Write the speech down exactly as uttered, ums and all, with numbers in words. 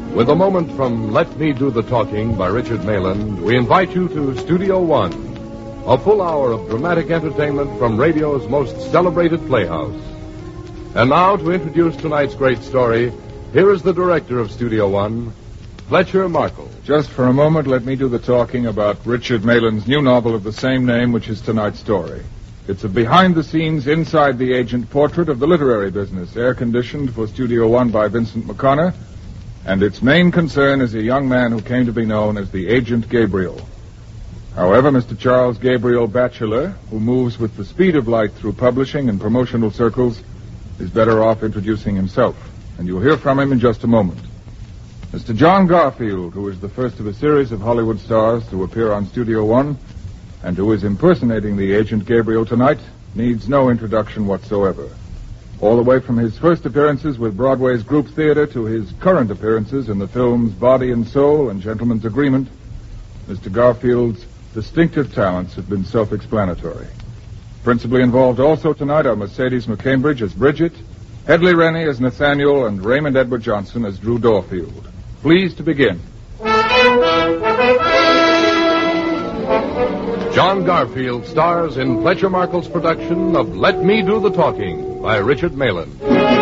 With a moment from Let Me Do the Talking by Richard Mayland, we invite you to Studio One, a full hour of dramatic entertainment from radio's most celebrated playhouse. And now, to introduce tonight's great story, here is the director of Studio One, Fletcher Markle. Just for a moment, let me do the talking about Richard Mayland's new novel of the same name, which is tonight's story. It's a behind-the-scenes, inside-the-agent portrait of the literary business, air-conditioned for Studio One by Vincent McConnor, and its main concern is a young man who came to be known as the Agent Gabriel. However, Mister Charles Gabriel Batchelor, who moves with the speed of light through publishing and promotional circles, is better off introducing himself, and you'll hear from him in just a moment. Mister John Garfield, who is the first of a series of Hollywood stars to appear on Studio One, and who is impersonating the Agent Gabriel tonight, needs no introduction whatsoever. All the way from his first appearances with Broadway's Group Theater to his current appearances in the films Body and Soul and Gentleman's Agreement, Mister Garfield's distinctive talents have been self-explanatory. Principally involved also tonight are Mercedes McCambridge as Bridget, Hedley Rennie as Nathaniel, and Raymond Edward Johnson as Drew Dorfield. Pleased to begin. John Garfield stars in Fletcher Markle's production of Let Me Do the Talking by Richard Mayland.